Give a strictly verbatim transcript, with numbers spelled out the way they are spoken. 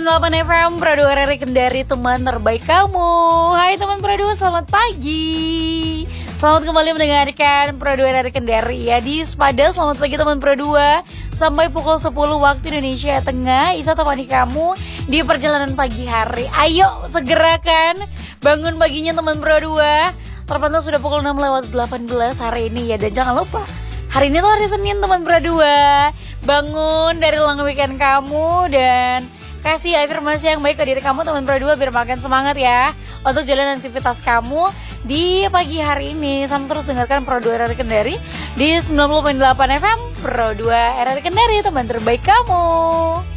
delapan F M Pro dua R R I Kendari, teman terbaik kamu. Hai teman Pro dua, selamat pagi. Selamat kembali mendengarkan Pro dua R R I Kendari ya di Sepada. Selamat pagi teman Pro dua. Sampai pukul sepuluh waktu Indonesia Tengah, Isa temani kamu di perjalanan pagi hari. Ayo segerakan bangun paginya teman Pro dua. Terpantau sudah pukul enam lewat delapan belas hari ini ya. Dan jangan lupa, hari ini tuh hari Senin teman Pro dua. Bangun dari long weekend kamu dan kasih afirmasi yang baik ke diri kamu teman Pro dua biar makin semangat ya untuk jalan aktivitas kamu di pagi hari ini. Sampai terus dengarkan Pro dua R R I Kendari di sembilan puluh koma delapan F M Pro dua R R I Kendari, teman terbaik kamu.